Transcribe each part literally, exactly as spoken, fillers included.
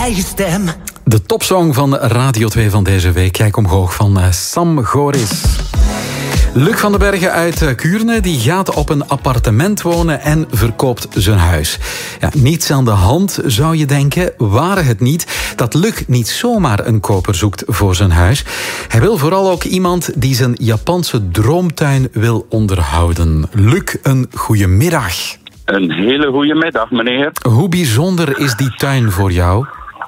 eigen stem. De topsong van Radio twee van deze week. Kijk omhoog van Sam Goris. Luc van den Bergen uit Kuurne die gaat op een appartement wonen en verkoopt zijn huis. Ja, niets aan de hand, zou je denken, ware het niet dat Luc niet zomaar een koper zoekt voor zijn huis. Hij wil vooral ook iemand die zijn Japanse droomtuin wil onderhouden. Luc, een goeiemiddag. Een hele goede middag, meneer. Hoe bijzonder is die tuin voor jou?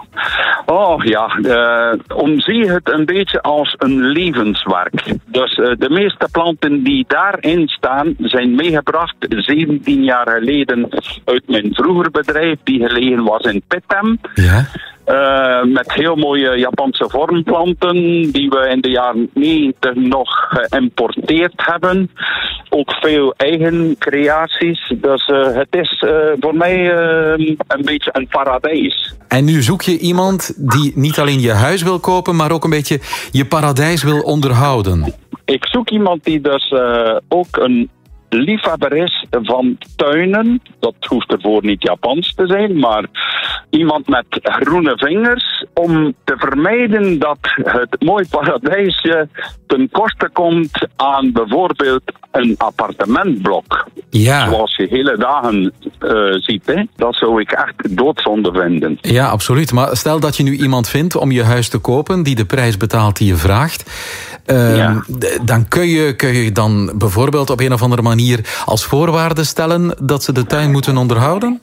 Oh ja, uh, omzie het een beetje als een levenswerk. Dus uh, de meeste planten die daarin staan zijn meegebracht zeventien jaar geleden uit mijn vroeger bedrijf die gelegen was in Pittem. Ja. Uh, met heel mooie Japanse vormplanten die we in de jaren negentig nog geïmporteerd hebben. Ook veel eigen creaties. Dus uh, het is uh, voor mij uh, een beetje een paradijs. En nu zoek je iemand die niet alleen je huis wil kopen, maar ook een beetje je paradijs wil onderhouden. Ik zoek iemand die dus uh, ook een liefhebber is van tuinen. Dat hoeft ervoor niet Japans te zijn, maar iemand met groene vingers om te vermijden dat het mooi paradijsje ten koste komt aan bijvoorbeeld een appartementblok. Ja. Zoals je hele dagen uh, ziet, hè? Dat zou ik echt doodzonde vinden. Ja, absoluut. Maar stel dat je nu iemand vindt om je huis te kopen die de prijs betaalt die je vraagt. Uh, ja. Dan kun je, kun je dan bijvoorbeeld op een of andere manier als voorwaarde stellen dat ze de tuin moeten onderhouden?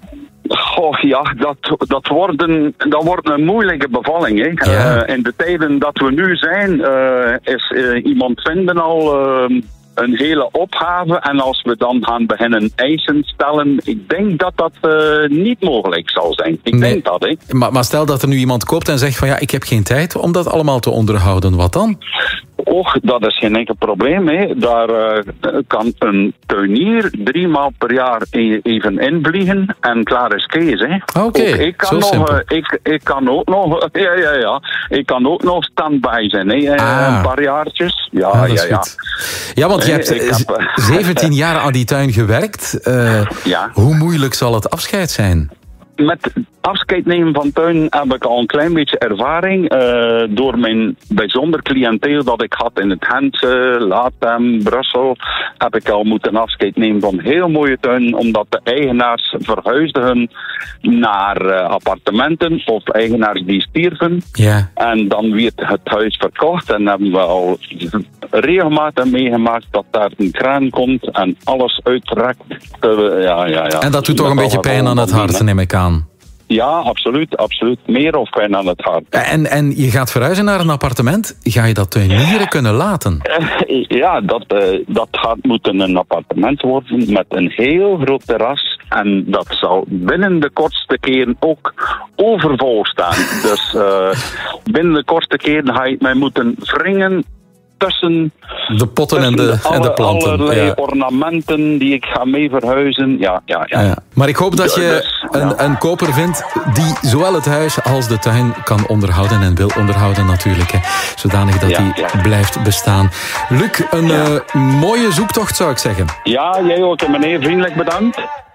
Oh ja, dat, dat, worden, dat wordt een moeilijke bevalling. Hè. Ja. Uh, in de tijden dat we nu zijn, uh, is uh, iemand vinden al uh, een hele opgave. En als we dan gaan beginnen eisen stellen, ik denk dat dat uh, niet mogelijk zal zijn. Ik Nee. denk dat, hè. Maar, maar stel dat er nu iemand koopt en zegt van ja, ik heb geen tijd om dat allemaal te onderhouden. Wat dan? Och, dat is geen enkel probleem. Hè. Daar uh, kan een tuinier drie maal per jaar e- even invliegen en klaar is Kees. Oké, okay, ik kan zo nog, simpel. uh, ik, ik kan ook nog, ja, ja, ja, ik kan ook nog stand-by zijn. Hè. Ah. Een paar jaartjes. Ja, Ah, dat is ja, ja. goed. Ja, want je Nee, hebt ik z- heb, uh, zeventien jaar aan die tuin gewerkt. Uh, Ja. Hoe moeilijk zal het afscheid zijn? Met afscheid nemen van tuin heb ik al een klein beetje ervaring. Uh, door mijn bijzonder cliënteel dat ik had in het Gentse, Latem, Brussel, heb ik al moeten afscheid nemen van heel mooie tuinen, omdat de eigenaars verhuisden naar uh, appartementen of eigenaars die stierven. Ja. En dan werd het huis verkocht en hebben we al regelmatig meegemaakt dat daar een kraan komt en alles uitrekt. Uh, ja, ja, ja. En dat doet toch een Met beetje alle pijn aan het gevolgen hart, van dien, neem ik aan. Ja, absoluut, absoluut. Meer of pijn aan het hart. En, en je gaat verhuizen naar een appartement. Ga je dat tuinieren kunnen laten? Uh, ja, dat, uh, dat gaat moeten een appartement worden met een heel groot terras. En dat zal binnen de kortste keren ook overvol staan. Dus uh, binnen de kortste keren ga je het mij moeten wringen tussen De potten en de, tussen en de alle- planten. allerlei Ja. ornamenten die ik ga mee verhuizen. Ja, ja, ja. Ja. Maar ik hoop dat je Dus, ja. een, een koper vindt die zowel het huis als de tuin kan onderhouden en wil onderhouden natuurlijk. Hè. Zodanig dat Ja, die ja. blijft bestaan. Luc, een Ja. uh, mooie zoektocht zou ik zeggen. Ja, jij ook, meneer. Vriendelijk bedankt.